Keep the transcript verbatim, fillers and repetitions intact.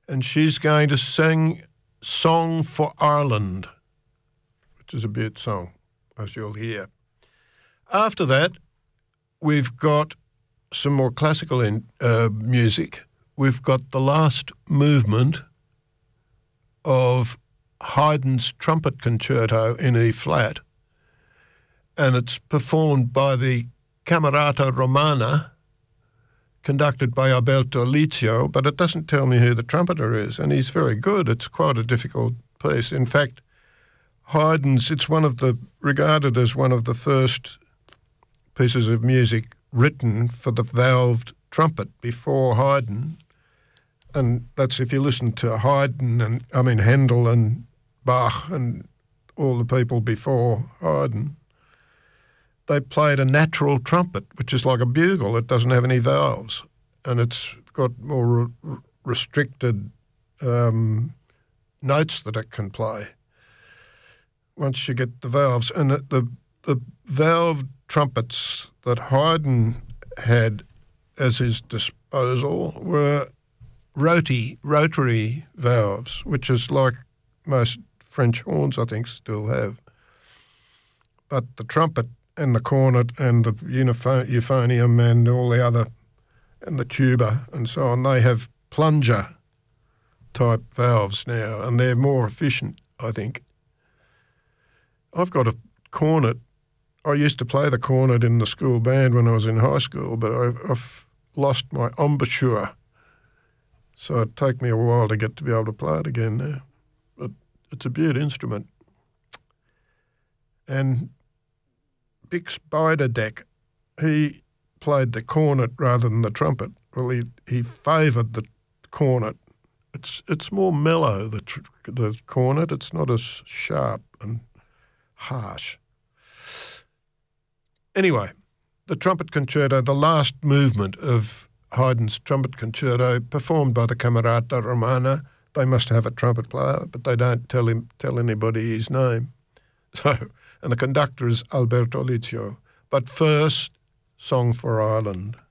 and she's going to sing Song for Ireland, which is a beaut song, as you'll hear. After that, we've got some more classical in, uh, music. We've got the last movement of Haydn's Trumpet Concerto in E flat, and it's performed by the Camerata Romana, conducted by Alberto Licio, but it doesn't tell me who the trumpeter is, and he's very good. It's quite a difficult piece. In fact, Haydn's, it's one of the, regarded as one of the first pieces of music written for the valved trumpet before Haydn. And that's if you listen to Haydn and, I mean, Handel and Bach and all the people before Haydn, they played a natural trumpet, which is like a bugle. It doesn't have any valves, and it's got more re- restricted um, notes that it can play once you get the valves. And the, the, the valved trumpets that Haydn had as his disposal were roti, rotary valves, which is like most French horns, I think, still have. But the trumpet and the cornet and the unipho- euphonium and all the other, and the tuba and so on, they have plunger type valves now, and they're more efficient, I think. I've got a cornet. I used to play the cornet in the school band when I was in high school, but I've, I've lost my embouchure. So it'd take me a while to get to be able to play it again now. But it's a beaut instrument. And Bix Beiderbecke, he played the cornet rather than the trumpet. Well, he, he favoured the cornet. It's it's more mellow, the tr- the cornet. It's not as sharp and harsh. Anyway, the Trumpet Concerto, the last movement of Haydn's Trumpet Concerto, performed by the Camerata Romana. They must have a trumpet player, but they don't tell him tell anybody his name. So, and the conductor is Alberto Licio. But first, Song for Ireland.